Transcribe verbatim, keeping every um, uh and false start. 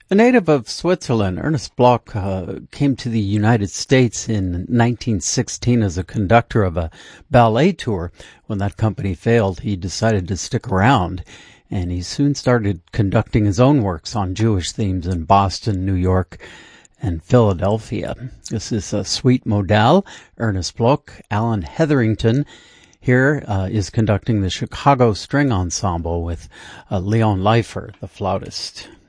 A native of Switzerland, Ernest Bloch uh, came to the United States in nineteen sixteen as a conductor of a ballet tour. When that company failed, he decided to stick around, and he soon started conducting his own works on Jewish themes in Boston, New York, and Philadelphia. This is a Suite Modal. Ernest Bloch, Alan Hetherington here uh, is conducting the Chicago String Ensemble with uh, Leon Leifer, the flautist.